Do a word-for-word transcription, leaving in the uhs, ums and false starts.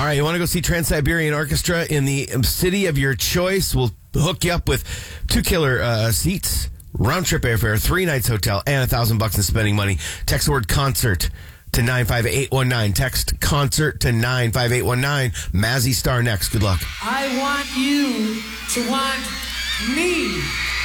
right, you want to go see Trans-Siberian Orchestra in the city of your choice? We'll hook you up with two killer uh, seats, round-trip airfare, three nights hotel, and a thousand bucks in spending money. Text the word concert to nine five eight one nine. Text concert to nine five eight one nine. Mazzy Star next. Good luck. I want you to want me.